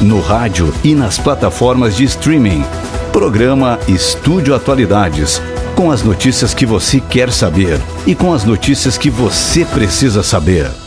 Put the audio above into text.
no rádio e nas plataformas de streaming. Programa Estúdio Atualidades, com as notícias que você quer saber e com as notícias que você precisa saber.